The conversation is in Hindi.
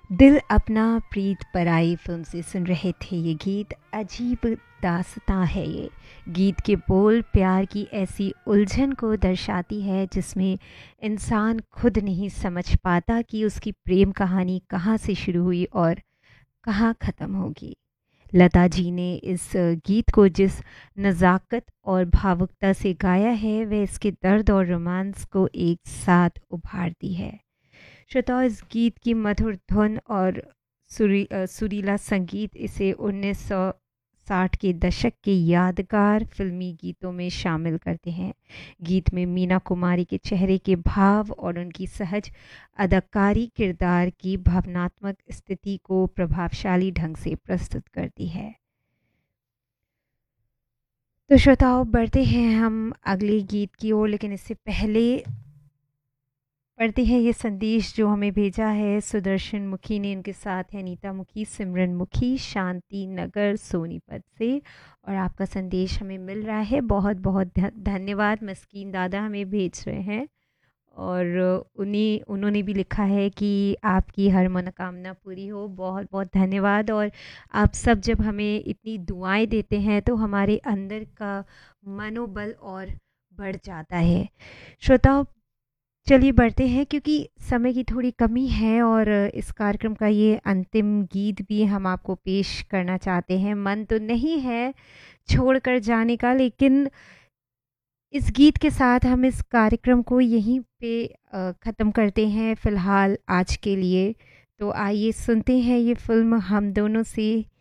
दिल अपना प्रीत पराई फिल्म से सुन रहे थे ये गीत। अजीब दास्तां है ये। गीत के बोल प्यार की ऐसी उलझन को दर्शाती है जिसमें इंसान खुद नहीं समझ पाता कि उसकी प्रेम कहानी कहाँ से शुरू हुई और कहाँ ख़त्म होगी। लता जी ने इस गीत को जिस नज़ाकत और भावुकता से गाया है वह इसके दर्द और रोमांस को एक साथ उभारती है। श्रोताओं, इस गीत की मधुर धुन और सुरीला संगीत इसे 1960 के दशक के यादगार फिल्मी गीतों में शामिल करते हैं। गीत में मीना कुमारी के चेहरे के भाव और उनकी सहज अदाकारी किरदार की भावनात्मक स्थिति को प्रभावशाली ढंग से प्रस्तुत करती है। तो श्रोताओं, बढ़ते हैं हम अगले गीत की ओर, लेकिन इससे पहले पढ़ते हैं ये संदेश जो हमें भेजा है सुदर्शन मुखी ने। इनके साथ है नीता मुखी, सिमरन मुखी, शांति नगर सोनीपत से। और आपका संदेश हमें मिल रहा है। बहुत बहुत धन्यवाद। मस्कीन दादा हमें भेज रहे हैं और उन्होंने भी लिखा है कि आपकी हर मनोकामना पूरी हो। बहुत बहुत धन्यवाद। और आप सब जब हमें इतनी दुआएं देते हैं तो हमारे अंदर का मनोबल और बढ़ जाता है। श्रोताओं, चलिए बढ़ते हैं क्योंकि समय की थोड़ी कमी है और इस कार्यक्रम का ये अंतिम गीत भी हम आपको पेश करना चाहते हैं। मन तो नहीं है छोड़कर जाने का, लेकिन इस गीत के साथ हम इस कार्यक्रम को यहीं पे ख़त्म करते हैं फ़िलहाल आज के लिए। तो आइए सुनते हैं ये फ़िल्म हम दोनों से